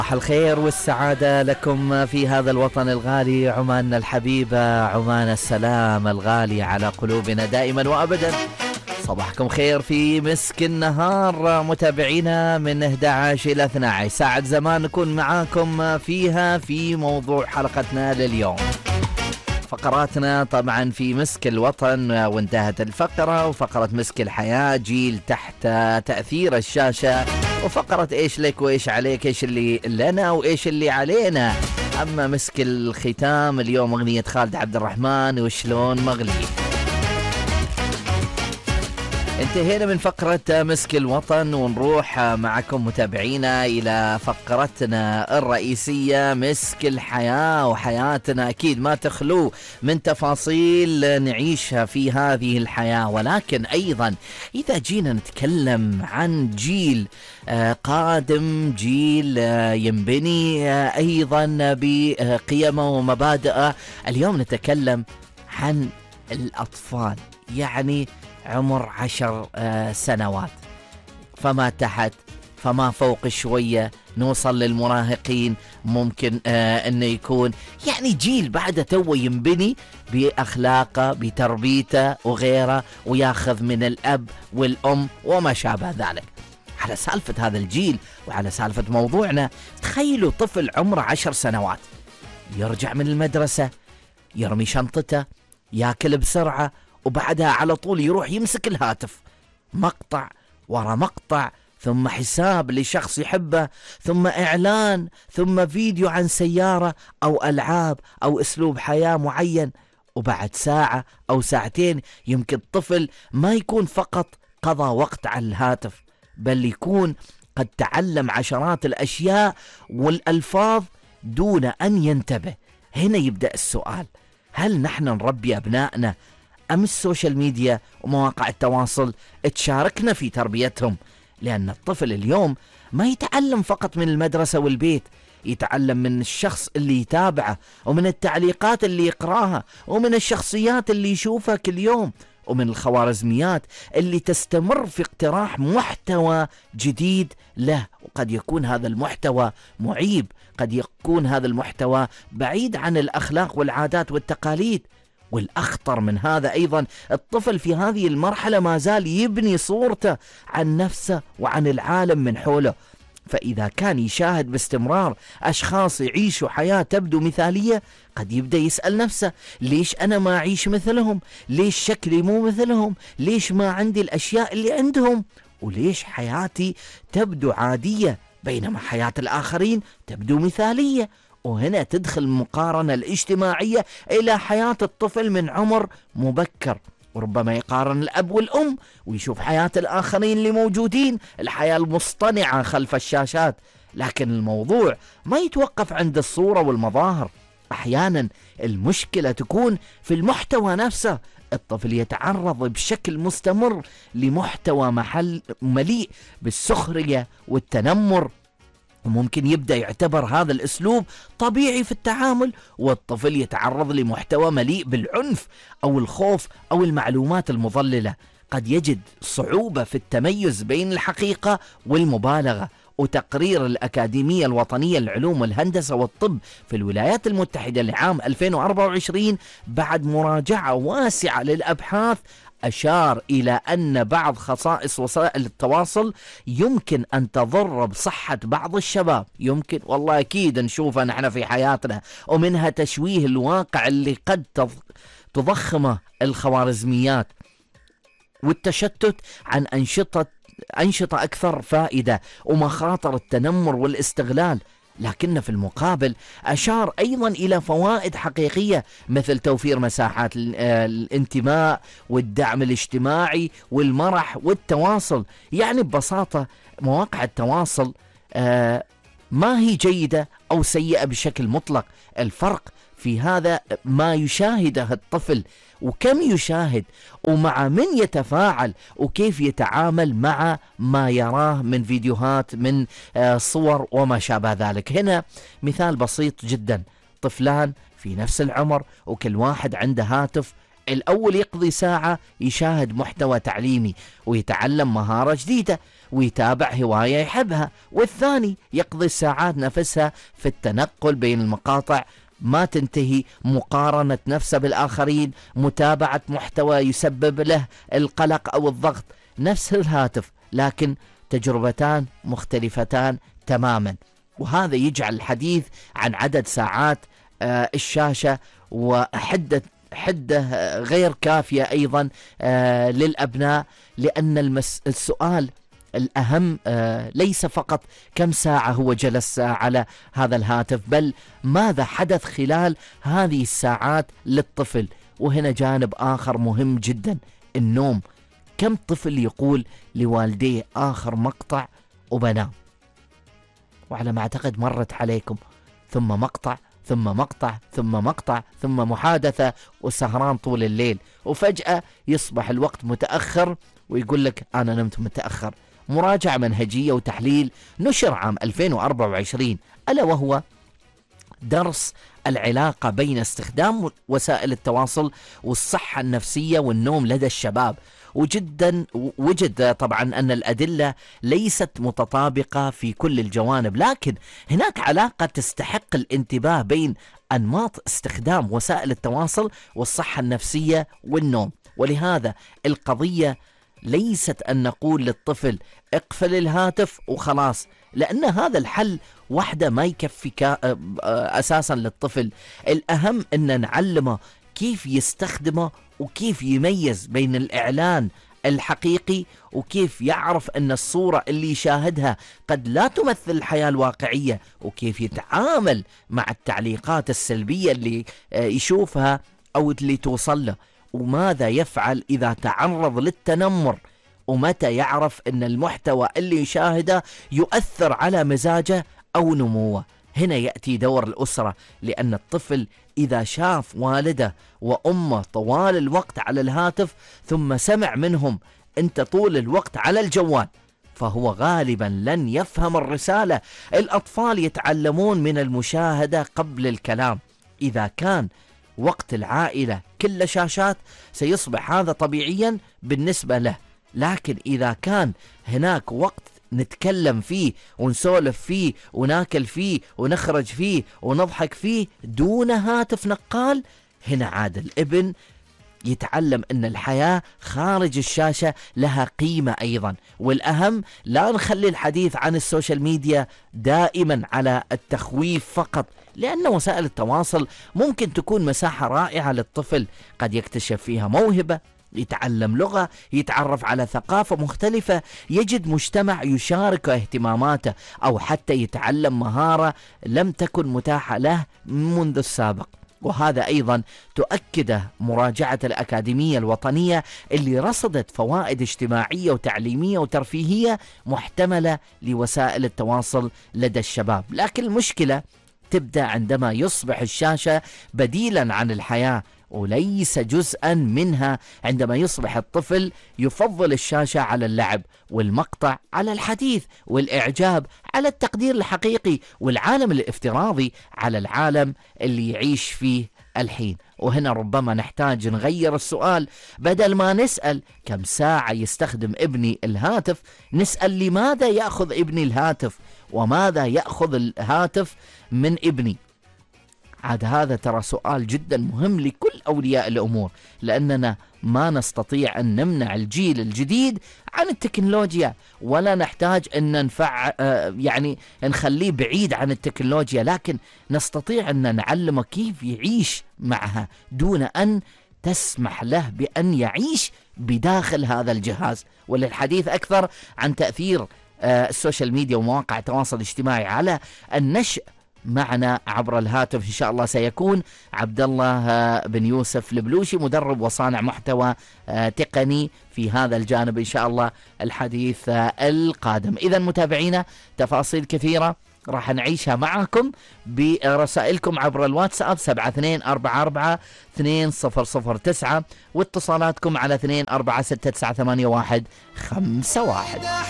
صباح الخير والسعادة لكم في هذا الوطن الغالي، عماننا الحبيبة، عمان السلام الغالي على قلوبنا دائما وأبدا. صباحكم خير في مسك النهار متابعينا، من 11 إلى 12 ساعة زمان نكون معاكم فيها في موضوع حلقتنا لليوم. فقراتنا طبعا في مسك الوطن وانتهت الفقرة، وفقرة مسك الحياة جيل تحت تأثير الشاشة، وفقرة ايش لك وايش عليك، ايش اللي لنا وايش اللي علينا. اما مسك الختام اليوم اغنية خالد عبد الرحمن وشلون مغلي. انتهينا من فقرة مسك الوطن، ونروح معكم متابعينا إلى فقرتنا الرئيسية مسك الحياة. وحياتنا أكيد ما تخلو من تفاصيل نعيشها في هذه الحياة، ولكن أيضا إذا جينا نتكلم عن جيل قادم، جيل ينبني أيضا بقيمه ومبادئه، اليوم نتكلم عن الأطفال، يعني عمر 10 سنوات فما تحت فما فوق شوية، نوصل للمراهقين، ممكن انه يكون يعني جيل بعد تو ينبني بأخلاقه بتربيته وغيره، وياخذ من الأب والأم وما شابه ذلك. على سالفة هذا الجيل وعلى سالفة موضوعنا، تخيلوا طفل عمره 10 سنوات يرجع من المدرسة، يرمي شنطته، ياكل بسرعة، وبعدها على طول يروح يمسك الهاتف، مقطع ورا مقطع، ثم حساب لشخص يحبه، ثم إعلان، ثم فيديو عن سيارة أو ألعاب أو أسلوب حياة معين. وبعد ساعة أو ساعتين يمكن الطفل ما يكون فقط قضى وقت على الهاتف، بل يكون قد تعلم عشرات الأشياء والألفاظ دون أن ينتبه. هنا يبدأ السؤال: هل نحن نربي أبنائنا أم السوشيال ميديا ومواقع التواصل تشاركنا في تربيتهم؟ لأن الطفل اليوم ما يتعلم فقط من المدرسة والبيت، يتعلم من الشخص اللي يتابعه، ومن التعليقات اللي يقراها، ومن الشخصيات اللي يشوفها كل يوم، ومن الخوارزميات اللي تستمر في اقتراح محتوى جديد له. وقد يكون هذا المحتوى معيب، قد يكون هذا المحتوى بعيد عن الأخلاق والعادات والتقاليد. والأخطر من هذا أيضا، الطفل في هذه المرحلة ما زال يبني صورته عن نفسه وعن العالم من حوله. فإذا كان يشاهد باستمرار أشخاص يعيشوا حياة تبدو مثالية، قد يبدأ يسأل نفسه: ليش أنا ما أعيش مثلهم؟ ليش شكلي مو مثلهم؟ ليش ما عندي الأشياء اللي عندهم؟ وليش حياتي تبدو عادية بينما حياة الآخرين تبدو مثالية؟ وهنا تدخل المقارنة الاجتماعية إلى حياة الطفل من عمر مبكر، وربما يقارن الأب والأم ويشوف حياة الآخرين اللي موجودين، الحياة المصطنعة خلف الشاشات. لكن الموضوع ما يتوقف عند الصورة والمظاهر، أحيانا المشكلة تكون في المحتوى نفسه. الطفل يتعرض بشكل مستمر لمحتوى مليء بالسخرية والتنمر، وممكن يبدأ يعتبر هذا الأسلوب طبيعي في التعامل، والطفل يتعرض لمحتوى مليء بالعنف أو الخوف أو المعلومات المضللة. قد يجد صعوبة في التميز بين الحقيقة والمبالغة. وتقرير الأكاديمية الوطنية للعلوم والهندسة والطب في الولايات المتحدة لعام 2024 بعد مراجعة واسعة للأبحاث أشار إلى أن بعض خصائص وسائل التواصل يمكن أن تضر بصحة بعض الشباب. يمكن، والله أكيد نشوفها نحن في حياتنا، ومنها تشويه الواقع اللي قد تضخمه الخوارزميات، والتشتت عن أنشطة أكثر فائدة، ومخاطر التنمر والاستغلال. لكن في المقابل أشار أيضا إلى فوائد حقيقية، مثل توفير مساحات الانتماء والدعم الاجتماعي والمرح والتواصل. يعني ببساطة مواقع التواصل ما هي جيدة أو سيئة بشكل مطلق، الفرق في هذا ما يشاهده الطفل، وكم يشاهد، ومع من يتفاعل، وكيف يتعامل مع ما يراه من فيديوهات، من صور وما شابه ذلك. هنا مثال بسيط جدا: طفلان في نفس العمر وكل واحد عنده هاتف، الأول يقضي ساعة يشاهد محتوى تعليمي ويتعلم مهارة جديدة، ويتابع هواية يحبها، والثاني يقضي الساعات نفسها في التنقل بين المقاطع ما تنتهي، مقارنة نفسه بالآخرين، متابعة محتوى يسبب له القلق أو الضغط. نفس الهاتف لكن تجربتان مختلفتان تماما، وهذا يجعل الحديث عن عدد ساعات الشاشة وحدة غير كافية أيضا للأبناء، لأن السؤال الأهم ليس فقط كم ساعة هو جلس على هذا الهاتف، بل ماذا حدث خلال هذه الساعات للطفل. وهنا جانب آخر مهم جدا، النوم. كم طفل يقول لوالديه آخر مقطع وبنام؟ وعلى ما أعتقد مرت عليكم، ثم مقطع ثم مقطع ثم مقطع ثم محادثة وسهران طول الليل، وفجأة يصبح الوقت متأخر ويقول لك أنا نمت متأخر. مراجعة منهجية وتحليل نشر عام 2024، ألا وهو درس العلاقة بين استخدام وسائل التواصل والصحة النفسية والنوم لدى الشباب. وجد طبعا أن الأدلة ليست متطابقة في كل الجوانب، لكن هناك علاقة تستحق الانتباه بين أنماط استخدام وسائل التواصل والصحة النفسية والنوم. ولهذا القضية ليست أن نقول للطفل اقفل الهاتف وخلاص، لأن هذا الحل وحده ما يكفي أساسا للطفل. الأهم أن نعلمه كيف يستخدمه وكيف يميز بين الإعلان الحقيقي، وكيف يعرف أن الصورة اللي يشاهدها قد لا تمثل الحياة الواقعية، وكيف يتعامل مع التعليقات السلبية اللي يشوفها أو اللي توصل له، وماذا يفعل إذا تعرض للتنمر، ومتى يعرف أن المحتوى اللي يشاهده يؤثر على مزاجه أو نموه. هنا يأتي دور الأسرة، لأن الطفل إذا شاف والده وأمه طوال الوقت على الهاتف ثم سمع منهم أنت طول الوقت على الجوال، فهو غالبا لن يفهم الرسالة. الأطفال يتعلمون من المشاهدة قبل الكلام. إذا كان وقت العائلة كل شاشات سيصبح هذا طبيعيا بالنسبة له، لكن إذا كان هناك وقت نتكلم فيه ونسولف فيه وناكل فيه ونخرج فيه ونضحك فيه دون هاتف نقال، هنا عاد الابن يتعلم أن الحياة خارج الشاشة لها قيمة أيضا. والأهم لا نخلي الحديث عن السوشيال ميديا دائما على التخويف فقط، لأن وسائل التواصل ممكن تكون مساحة رائعة للطفل، قد يكتشف فيها موهبة، يتعلم لغة، يتعرف على ثقافة مختلفة، يجد مجتمع يشارك اهتماماته، أو حتى يتعلم مهارة لم تكن متاحة له منذ السابق. وهذا أيضا تؤكده مراجعة الأكاديمية الوطنية اللي رصدت فوائد اجتماعية وتعليمية وترفيهية محتملة لوسائل التواصل لدى الشباب. لكن المشكلة تبدأ عندما يصبح الشاشة بديلا عن الحياة وليس جزءا منها، عندما يصبح الطفل يفضل الشاشة على اللعب، والمقطع على الحديث، والإعجاب على التقدير الحقيقي، والعالم الافتراضي على العالم اللي يعيش فيه الحين. وهنا ربما نحتاج نغير السؤال، بدل ما نسأل كم ساعة يستخدم ابني الهاتف، نسأل لماذا يأخذ ابني الهاتف، وماذا يأخذ الهاتف من ابني. عاد هذا ترى سؤال جدا مهم لكل أولياء الأمور، لأننا ما نستطيع أن نمنع الجيل الجديد عن التكنولوجيا، ولا نحتاج أن يعني نخليه بعيد عن التكنولوجيا، لكن نستطيع أن نعلمه كيف يعيش معها دون أن تسمح له بأن يعيش بداخل هذا الجهاز. وللحديث أكثر عن تأثير السوشيال ميديا ومواقع التواصل الاجتماعي على النشء، معنا عبر الهاتف إن شاء الله سيكون عبد الله بن يوسف البلوشي، مدرب وصانع محتوى تقني في هذا الجانب إن شاء الله الحديث القادم. إذا متابعينا تفاصيل كثيرة راح نعيشها معكم برسائلكم عبر الواتساب 72442009 واتصالاتكم على 24698151.